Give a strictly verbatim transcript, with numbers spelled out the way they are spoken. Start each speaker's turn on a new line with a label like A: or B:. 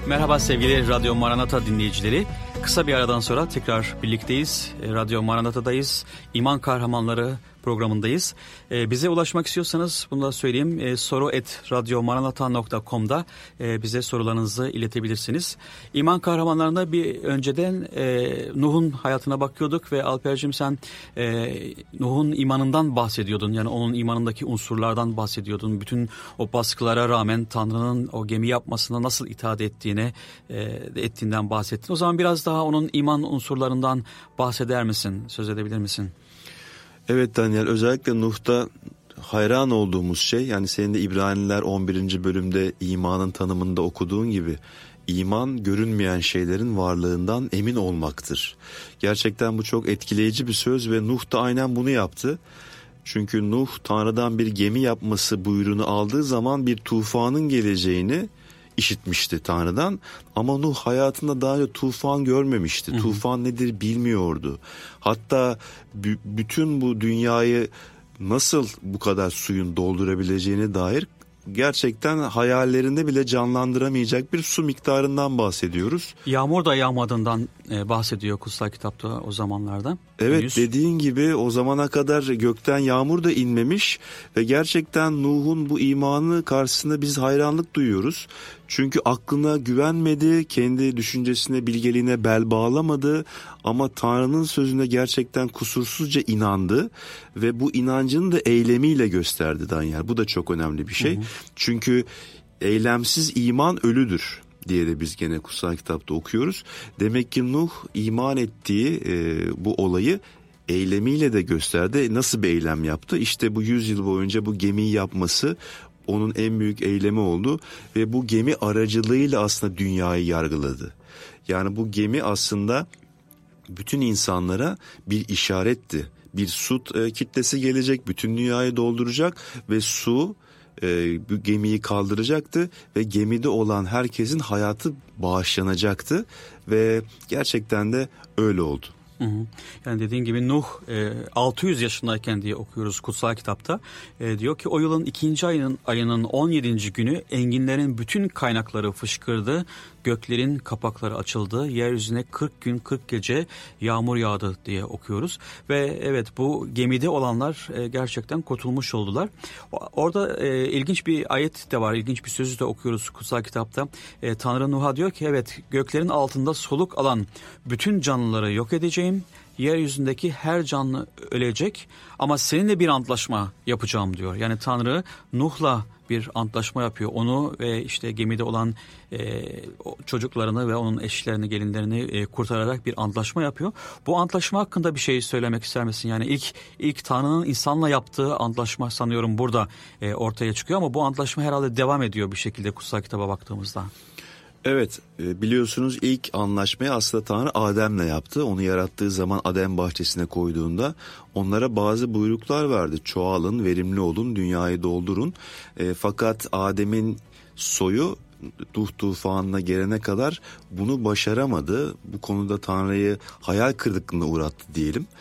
A: Merhaba sevgili Radyo Maranata dinleyicileri. Kısa bir aradan sonra tekrar birlikteyiz. Radyo Maranata'dayız. İman Kahramanları programındayız. Ee, bize ulaşmak istiyorsanız bunu da söyleyeyim. Ee, soru et radyomaranata nokta com'da e, bize sorularınızı iletebilirsiniz. İman Kahramanlarında bir önceden e, Nuh'un hayatına bakıyorduk ve Alper'cim sen e, Nuh'un imanından bahsediyordun. Yani onun imanındaki unsurlardan bahsediyordun. Bütün o baskılara rağmen Tanrı'nın o gemi yapmasına nasıl itaat ettiğine e, ettiğinden bahsettin. O zaman biraz daha onun iman unsurlarından bahseder misin? Söz edebilir misin?
B: Evet Daniel, özellikle Nuh'ta hayran olduğumuz şey, yani senin de İbraniler on birinci bölümde imanın tanımında okuduğun gibi, iman görünmeyen şeylerin varlığından emin olmaktır. Gerçekten bu çok etkileyici bir söz ve Nuh da aynen bunu yaptı. Çünkü Nuh Tanrı'dan bir gemi yapması buyruğunu aldığı zaman bir tufanın geleceğini işitmişti Tanrı'dan, ama Nuh hayatında daha önce tufan görmemişti. Hı hı. Tufan nedir bilmiyordu. Hatta b- bütün bu dünyayı nasıl bu kadar suyun doldurabileceğine dair gerçekten hayallerinde bile canlandıramayacak bir su miktarından bahsediyoruz.
A: Yağmur da yağmadığından e, bahsediyor kutsal kitapta o zamanlarda.
B: Evet,
A: Yüz.
B: dediğin gibi o zamana kadar gökten yağmur da inmemiş ve gerçekten Nuh'un bu imanı karşısında biz hayranlık duyuyoruz. Çünkü aklına güvenmedi, kendi düşüncesine, bilgeliğine bel bağlamadı, ama Tanrı'nın sözüne gerçekten kusursuzca inandı ve bu inancını da eylemiyle gösterdi Daniel. Bu da çok önemli bir şey. Hı hı. Çünkü eylemsiz iman ölüdür diye de biz gene kutsal kitapta okuyoruz. Demek ki Nuh iman ettiği e, bu olayı eylemiyle de gösterdi. Nasıl bir eylem yaptı? İşte bu yüz yıl boyunca bu gemiyi yapması onun en büyük eylemi oldu ve bu gemi aracılığıyla aslında dünyayı yargıladı. Yani bu gemi aslında bütün insanlara bir işaretti. Bir su e, kitlesi gelecek, bütün dünyayı dolduracak ve su e, bu gemiyi kaldıracaktı ve gemide olan herkesin hayatı bağışlanacaktı ve gerçekten de öyle oldu.
A: Hı hı. Yani dediğin gibi Nuh e, altı yüz yaşındayken diye okuyoruz kutsal kitapta. E, diyor ki o yılın ikinci ayının, ayının on yedinci günü enginlerin bütün kaynakları fışkırdı. Göklerin kapakları açıldı. Yeryüzüne kırk gün kırk gece yağmur yağdı diye okuyoruz. Ve evet, bu gemide olanlar e, gerçekten kurtulmuş oldular. Orada e, ilginç bir ayet de var. İlginç bir sözü de okuyoruz kutsal kitapta. E, Tanrı Nuh'a diyor ki evet, göklerin altında soluk alan bütün canlıları yok edeceğim. Yeryüzündeki her canlı ölecek ama seninle bir antlaşma yapacağım diyor. Yani Tanrı Nuh'la bir antlaşma yapıyor. Onu ve işte gemide olan e, çocuklarını ve onun eşlerini, gelinlerini e, kurtararak bir antlaşma yapıyor. Bu antlaşma hakkında bir şey söylemek ister misin? Yani ilk ilk Tanrı'nın insanla yaptığı antlaşma sanıyorum burada e, ortaya çıkıyor, ama bu antlaşma herhalde devam ediyor bir şekilde kutsal kitaba baktığımızda.
B: Evet, biliyorsunuz ilk anlaşmayı aslında Tanrı Adem'le yaptı. Onu yarattığı zaman Adem bahçesine koyduğunda onlara bazı buyruklar verdi. Çoğalın, verimli olun, dünyayı doldurun. E, fakat Adem'in soyu Nuh tufanına gelene kadar bunu başaramadı. Bu konuda Tanrı'yı hayal kırıklığına uğrattı diyelim.